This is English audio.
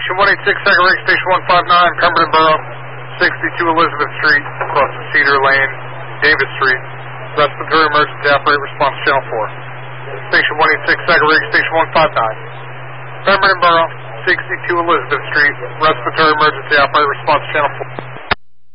Station 186, second rig, Station 159, Pemberton Borough, 62 Elizabeth Street, across the Cedar Lane, Davis Street. Respiratory emergency, operate response channel 4. Station 186, second rig, Station 159. Pemberton Borough, 62 Elizabeth Street, respiratory emergency, operate response channel 4.